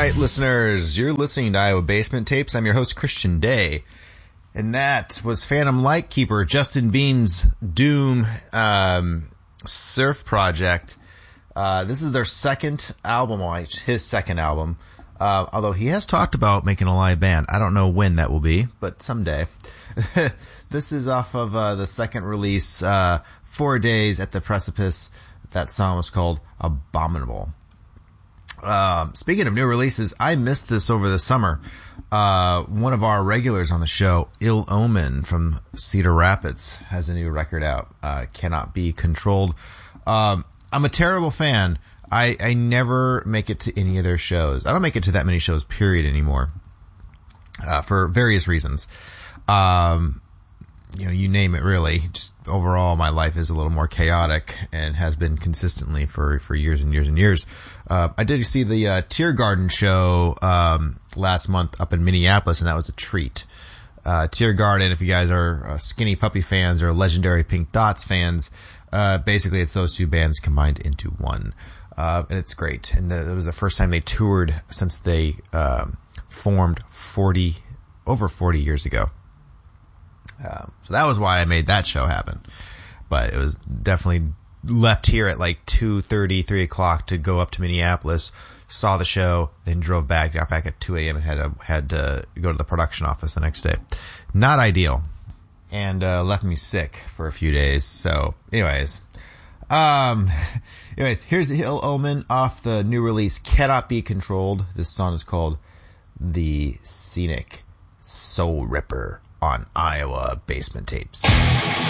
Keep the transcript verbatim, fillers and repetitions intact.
night, listeners. You're listening to Iowa Basement Tapes. I'm your host, Christian Day. And that was Phantom Lightkeeper, Justin Bean's Doom um, surf project. Uh, this is their second album, well, his second album. Uh, although he has talked about making a live band. I don't know when that will be, but someday. This is off of uh, the second release, uh, Four Days at the Precipice. That song was called Abominable. Um, speaking of new releases, I missed this over the summer. Uh, one of our regulars on the show, Ill Omen from Cedar Rapids, has a new record out, uh, Cannot Be Controlled. Um, I'm a terrible fan. I, I never make it to any of their shows. I don't make it to that many shows, period, anymore, uh, for various reasons. Um, you know, you name it, really. Just overall, my life is a little more chaotic and has been consistently for, for years and years and years. Uh, I did see the uh, Tear Garden show um, last month up in Minneapolis, and that was a treat. Uh, Tear Garden, if you guys are uh, Skinny Puppy fans or Legendary Pink Dots fans, uh, basically it's those two bands combined into one. Uh, and it's great. And the, it was the first time they toured since they um, formed forty, over forty years ago. Um, so that was why I made that show happen. But it was definitely left here at like two thirty, three o'clock to go up to Minneapolis, saw the show, then drove back, got back at two a.m. and had to, had to go to the production office the next day. Not ideal. And uh, left me sick for a few days. So anyways, um, anyways, here's Ill Omen off the new release, Cannot Be Controlled. This song is called The Scenic Soul Ripper on Iowa Basement Tapes.